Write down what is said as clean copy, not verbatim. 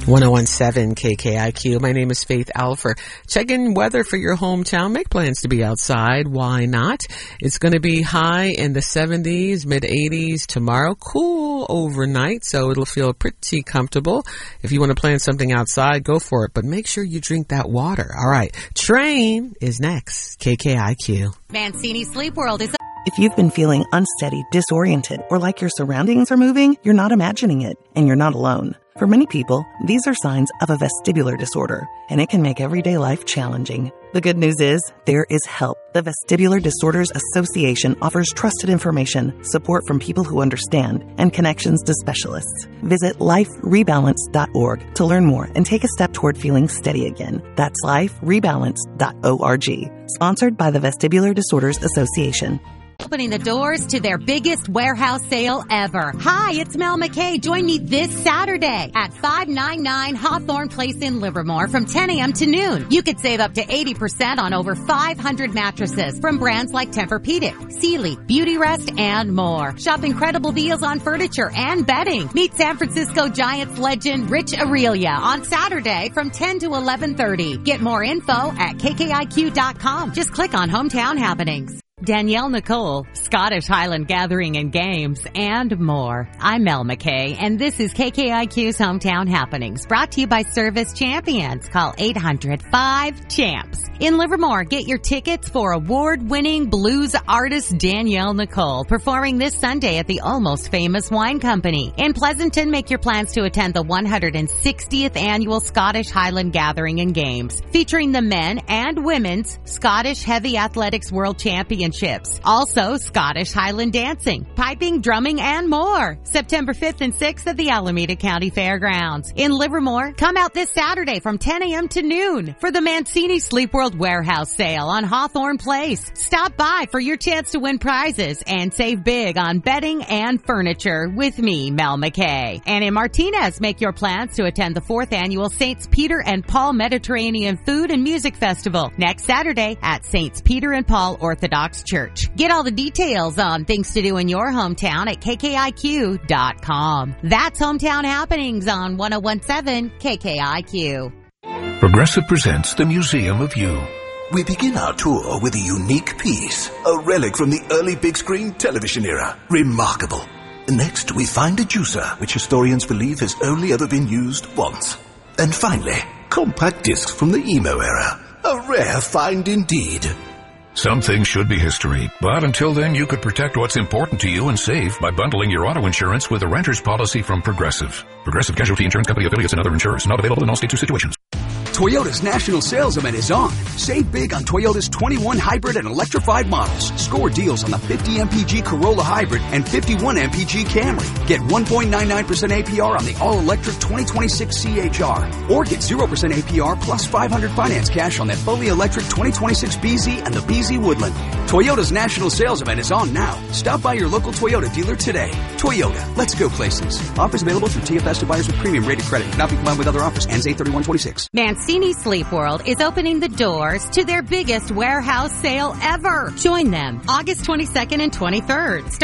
1017 KKIQ. My name is Faith Alfer. Checking weather for your hometown. Make plans to be outside. Why not? It's going to be high in the 70s, mid 80s tomorrow. Cool overnight, so it'll feel pretty comfortable. If you want to plan something outside, go for it. But make sure you drink that water. All right. Train is next. KKIQ. Mancini Sleep World is... If you've been feeling unsteady, disoriented, or like your surroundings are moving, you're not imagining it, and you're not alone. For many people, these are signs of a vestibular disorder, and it can make everyday life challenging. The good news is, there is help. The Vestibular Disorders Association offers trusted information, support from people who understand, and connections to specialists. Visit liferebalance.org to learn more and take a step toward feeling steady again. That's liferebalance.org. Sponsored by the Vestibular Disorders Association. Opening the doors to their biggest warehouse sale ever. Hi, it's Mel McKay. Join me this Saturday at 599 Hawthorne Place in Livermore from 10 a.m. to noon. You could save up to 80% on over 500 mattresses from brands like Tempur-Pedic, Sealy, Beautyrest, and more. Shop incredible deals on furniture and bedding. Meet San Francisco Giants legend Rich Aurelia on Saturday from 10 to 11:30. Get more info at KKIQ.com. Just click on Hometown Happenings. Danielle Nicole, Scottish Highland Gathering and Games, and more. I'm Mel McKay, and this is KKIQ's Hometown Happenings, brought to you by Service Champions. Call 800-5-CHAMPS. In Livermore, get your tickets for award-winning blues artist Danielle Nicole, performing this Sunday at the Almost Famous Wine Company. In Pleasanton, make your plans to attend the 160th Annual Scottish Highland Gathering and Games, featuring the men and women's Scottish Heavy Athletics World Championships. Also, Scottish Highland Dancing, Piping, Drumming, and more. September 5th and 6th at the Alameda County Fairgrounds. In Livermore, come out this Saturday from 10 a.m. to noon for the Mancini Sleep World Warehouse Sale on Hawthorne Place. Stop by for your chance to win prizes and save big on bedding and furniture with me, Mel McKay. And in Martinez, make your plans to attend the 4th Annual Saints Peter and Paul Mediterranean Food and Music Festival next Saturday at Saints Peter and Paul Orthodox Church. Get all the details on things to do in your hometown at KKIQ.com. That's Hometown Happenings on 1017 KKIQ. Progressive presents the Museum of You. We begin our tour with a unique piece, a relic from the early big screen television era. Remarkable. Next, we find a juicer, which historians believe has only ever been used once. And finally, compact discs from the emo era. A rare find indeed. Some things should be history, but until then you could protect what's important to you and save by bundling your auto insurance with a renter's policy from Progressive. Progressive Casualty Insurance Company affiliates and other insurers. Not available in all states or situations. Toyota's National Sales Event is on. Save big on Toyota's 21 hybrid and electrified models. Score deals on the 50 MPG Corolla Hybrid and 51 MPG Camry. Get 1.99% APR on the all-electric 2026 CHR. Or get 0% APR plus 500 finance cash on that fully electric 2026 BZ and the BZ Woodland. Toyota's National Sales Event is on now. Stop by your local Toyota dealer today. Toyota, let's go places. Offers available through TFS to buyers with premium rated credit. Not be combined with other offers. Ends 8/31/26. Mancini Sleep World is opening the doors to their biggest warehouse sale ever. Join them August 22nd and 23rd.